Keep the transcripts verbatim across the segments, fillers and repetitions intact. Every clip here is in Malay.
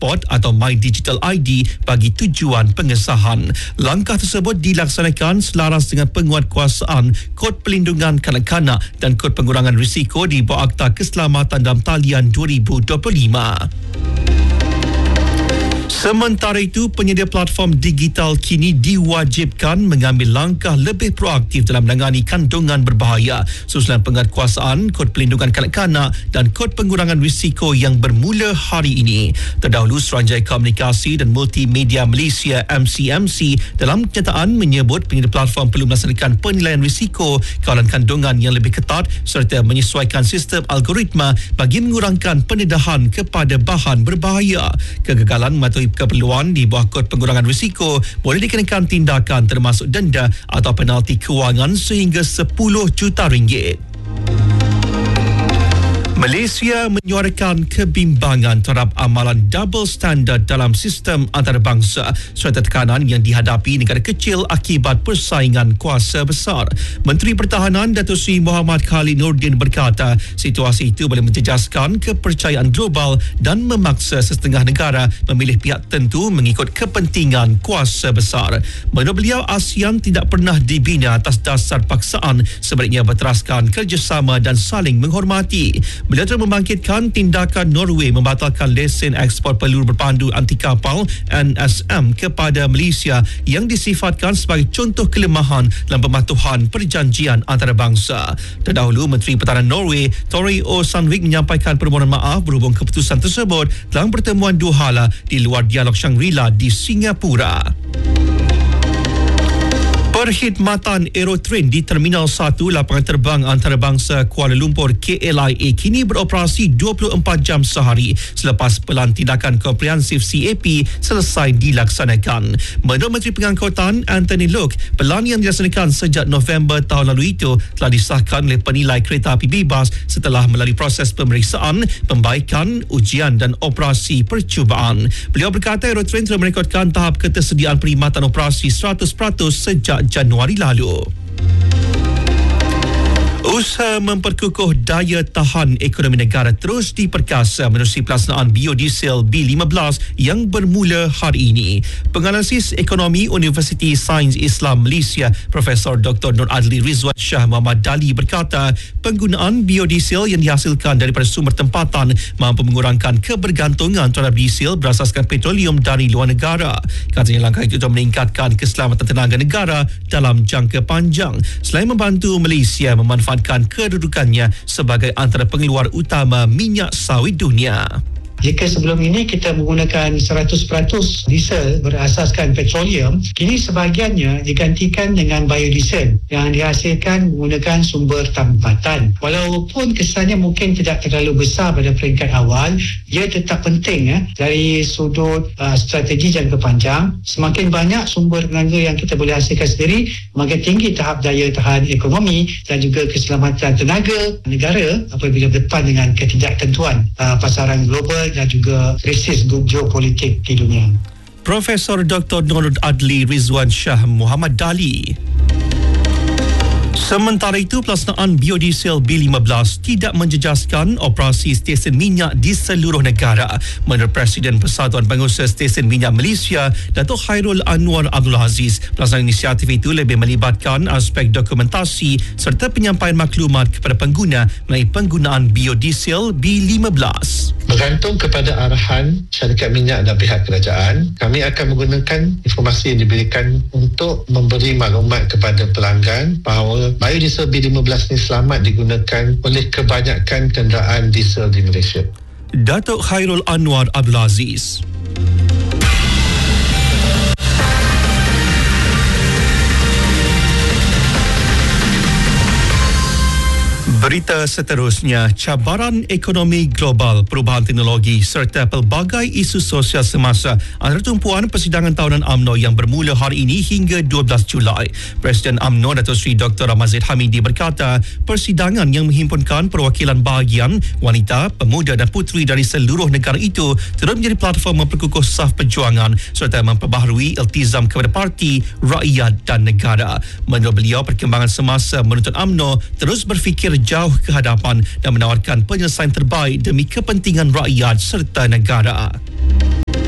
pasport atau My Digital I D bagi tujuan pengesahan. Langkah tersebut dilaksanakan selaras dengan penguatkuasaan Kod Pelindungan Kanak-kanak dan Kod Pengurangan Risiko di bawah Akta Keselamatan dalam Talian dua ribu dua puluh lima. Sementara itu, penyedia platform digital kini diwajibkan mengambil langkah lebih proaktif dalam menangani kandungan berbahaya susulan penguatkuasaan Kod Pelindungan Kanak-kanak dan Kod Pengurangan Risiko yang bermula hari ini. Terdahulu, Suruhanjaya Komunikasi dan Multimedia Malaysia M C M C dalam kenyataan menyebut penyedia platform perlu melaksanakan penilaian risiko kawalan kandungan yang lebih ketat serta menyesuaikan sistem algoritma bagi mengurangkan pendedahan kepada bahan berbahaya. Kegagalan mematuhi keperluan di bawah Kod Pengurangan Risiko boleh dikenakan tindakan termasuk denda atau penalti kewangan sehingga sepuluh juta ringgit. Malaysia menyuarakan kebimbangan terhadap amalan double standard dalam sistem antarabangsa serta tekanan yang dihadapi negara kecil akibat persaingan kuasa besar. Menteri Pertahanan Datuk Seri Muhammad Khalid Nordin berkata situasi itu boleh menjejaskan kepercayaan global dan memaksa setengah negara memilih pihak tertentu mengikut kepentingan kuasa besar. Menurut beliau, ASEAN tidak pernah dibina atas dasar paksaan, sebaliknya berteraskan kerjasama dan saling menghormati. Beliau telah membangkitkan tindakan Norway membatalkan lesen ekspor peluru berpandu anti kapal N S M kepada Malaysia yang disifatkan sebagai contoh kelemahan dalam pematuhan perjanjian antarabangsa. Terdahulu, Menteri Pertahanan Norway Tore O. Sandvik menyampaikan permohonan maaf berhubung keputusan tersebut dalam pertemuan dua hala di luar dialog Shangri-La di Singapura. Perkhidmatan Aerotrain di Terminal satu Lapangan Terbang Antarabangsa Kuala Lumpur K L I A kini beroperasi dua puluh empat jam sehari selepas pelan tindakan komprehensif C A P selesai dilaksanakan. Menurut Menteri Pengangkutan Anthony Loke, pelan yang dilaksanakan sejak November tahun lalu itu telah disahkan oleh penilai kereta api bebas setelah melalui proses pemeriksaan, pembaikan, ujian dan operasi percubaan. Beliau berkata Aerotrain telah merekodkan tahap ketersediaan perkhidmatan operasi seratus peratus sejak Januari lalu. Usaha memperkukuh daya tahan ekonomi negara terus diperkasa menerusi pelaksanaan biodiesel B lima belas yang bermula hari ini. Penganalisis ekonomi Universiti Sains Islam Malaysia Profesor Doktor Nur Adli Rizwan Shah Muhammad Dali berkata penggunaan biodiesel yang dihasilkan daripada sumber tempatan mampu mengurangkan kebergantungan terhadap diesel berasaskan petroleum dari luar negara. Katanya langkah itu untuk meningkatkan keselamatan tenaga negara dalam jangka panjang selain membantu Malaysia memanfaatkan kedudukannya sebagai antara pengeluar utama minyak sawit dunia. Jika sebelum ini kita menggunakan seratus peratus diesel berasaskan petroleum, kini sebahagiannya digantikan dengan biodiesel yang dihasilkan menggunakan sumber tempatan. Walaupun kesannya mungkin tidak terlalu besar pada peringkat awal, ia tetap penting ya, dari sudut uh, strategi jangka panjang. Semakin banyak sumber tenaga yang kita boleh hasilkan sendiri, makin tinggi tahap daya tahan ekonomi dan juga keselamatan tenaga negara apabila berdepan dengan ketidaktentuan uh, pasaran global dan juga krisis geopolitik di dunia. Profesor Doktor Nur Adli Rizwan Shah Muhammad Dali. Sementara itu, pelaksanaan biodiesel B lima belas tidak menjejaskan operasi stesen minyak di seluruh negara. Menurut Presiden Persatuan Pengusaha Stesen Minyak Malaysia, Datuk Khairul Anwar Abdul Aziz, pelaksanaan inisiatif itu lebih melibatkan aspek dokumentasi serta penyampaian maklumat kepada pengguna mengenai penggunaan biodiesel B lima belas. Bergantung kepada arahan syarikat minyak dan pihak kerajaan, kami akan menggunakan informasi yang diberikan untuk memberi maklumat kepada pelanggan bahawa biodiesel B lima belas ini selamat digunakan oleh kebanyakan kenderaan diesel di Malaysia. Datuk Khairul Anwar Abdul Aziz. Berita seterusnya, cabaran ekonomi global, perubahan teknologi serta pelbagai isu sosial semasa antara tumpuan persidangan tahunan U M N O yang bermula hari ini hingga dua belas Julai. Presiden U M N O Datuk Seri Doktor Ramazid Hamidi berkata, persidangan yang menghimpunkan perwakilan bahagian wanita, pemuda dan puteri dari seluruh negara itu terus menjadi platform memperkukuh saf perjuangan serta memperbaharui iltizam kepada parti, rakyat dan negara. Menurut beliau, perkembangan semasa menuntut U M N O terus berfikir jauh ke hadapan dan menawarkan penyelesaian terbaik demi kepentingan rakyat serta negara.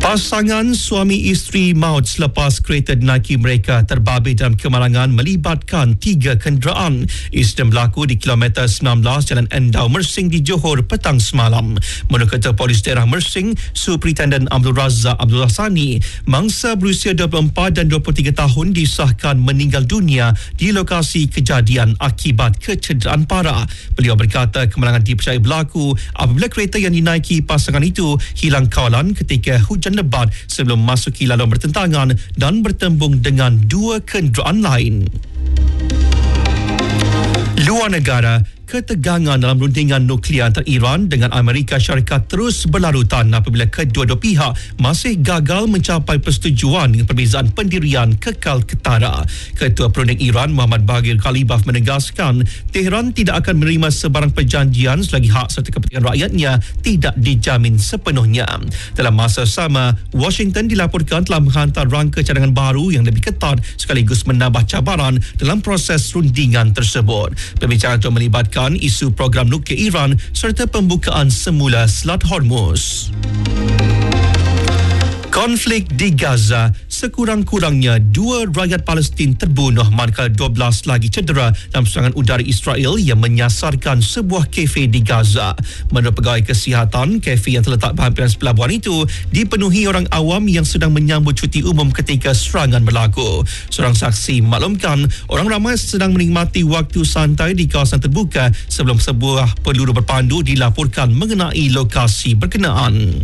Pasangan suami isteri maut selepas kereta dinaiki mereka terbabit dalam kemalangan melibatkan tiga kenderaan. Insiden berlaku di kilometer sembilan belas Jalan Endau Mersing di Johor petang semalam. Menurut Ketua Polis Daerah Mersing, Superintendent Abdul Razak Abdul Hassani, mangsa berusia dua puluh empat dan dua puluh tiga tahun disahkan meninggal dunia di lokasi kejadian akibat kecederaan parah. Beliau berkata kemalangan dipercayai berlaku apabila kereta yang dinaiki pasangan itu hilang kawalan ketika hujan lebat sebelum masuki laluan bertentangan dan bertembung dengan dua kenderaan lain. Luar negara, ketegangan dalam rundingan nuklear antara Iran dengan Amerika Syarikat terus berlarutan apabila kedua-dua pihak masih gagal mencapai persetujuan dengan perbezaan pendirian kekal ketara. Ketua Perunding Iran Muhammad Baghir Khalibaf menegaskan Tehran tidak akan menerima sebarang perjanjian selagi hak serta kepentingan rakyatnya tidak dijamin sepenuhnya. Dalam masa sama, Washington dilaporkan telah menghantar rangka cadangan baru yang lebih ketat sekaligus menambah cabaran dalam proses rundingan tersebut. Pembicaraan itu melibatkan isu program nuklear Iran serta pembukaan semula Selat Hormuz. Konflik di Gaza, sekurang-kurangnya dua rakyat Palestin terbunuh manakala dua belas lagi cedera dalam serangan udara Israel yang menyasarkan sebuah kafe di Gaza. Menurut pegawai kesihatan, kafe yang terletak berhampiran pelabuhan itu dipenuhi orang awam yang sedang menyambut cuti umum ketika serangan berlaku. Seorang saksi maklumkan orang ramai sedang menikmati waktu santai di kawasan terbuka sebelum sebuah peluru berpandu dilaporkan mengenai lokasi berkenaan.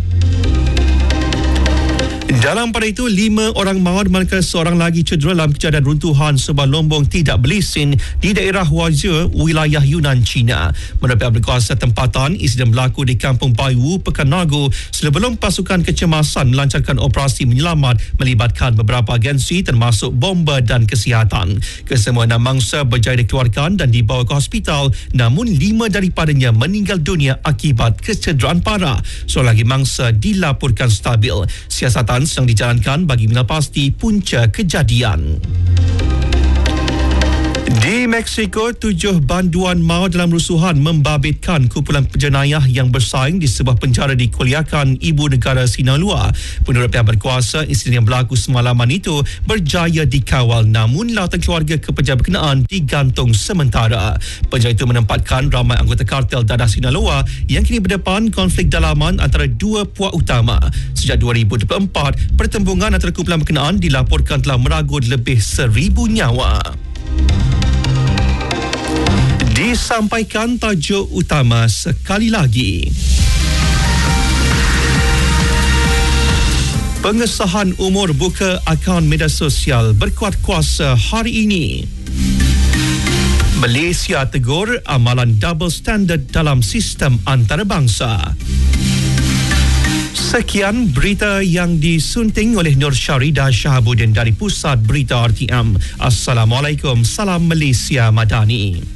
Dalam pada itu, lima orang maut manakala seorang lagi cedera dalam kejadian runtuhan sebuah lombong tidak berlesen di daerah Huazhou, wilayah Yunnan, China. Menurut pihak berkuasa tempatan, insiden berlaku di Kampung Baiwu, Pekan Nago sebelum pasukan kecemasan melancarkan operasi menyelamat melibatkan beberapa agensi termasuk bomba dan kesihatan. Kesemua enam mangsa berjaya dikeluarkan dan dibawa ke hospital, namun lima daripadanya meninggal dunia akibat kecederaan parah. Seorang lagi mangsa dilaporkan stabil. Siasatan sedang dijalankan bagi mengenal pasti punca kejadian. Di Mexico, tujuh banduan maut dalam rusuhan membabitkan kumpulan penjenayah yang bersaing di sebuah penjara di Culiacan, ibu negara Sinaloa. Menurut pihak berkuasa, insiden yang berlaku semalaman itu berjaya dikawal, namun lawatan keluarga ke penjara berkenaan digantung sementara. Penjara itu menempatkan ramai anggota kartel dadah Sinaloa yang kini berdepan konflik dalaman antara dua puak utama. Sejak dua ribu dua puluh empat, pertembungan antara kumpulan berkenaan dilaporkan telah meragut lebih seribu nyawa. Disampaikan tajuk utama sekali lagi. Pengesahan umur buka akaun media sosial berkuat kuasa hari ini. Malaysia tegur amalan double standard dalam sistem antarabangsa. Sekian berita yang disunting oleh Nur Syarida Shahabuddin dari Pusat Berita R T M. Assalamualaikum, salam Malaysia Madani.